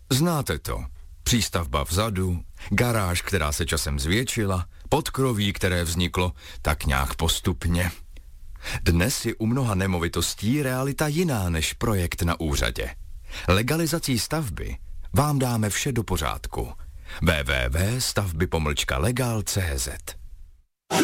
Znáte to. Přístavba vzadu, garáž, která se časem zvětšila, podkroví, které vzniklo tak nějak postupně. Dnes je u mnoha nemovitostí realita jiná než projekt na úřadě. Legalizací stavby vám dáme vše do pořádku. www.stavby-legal.cz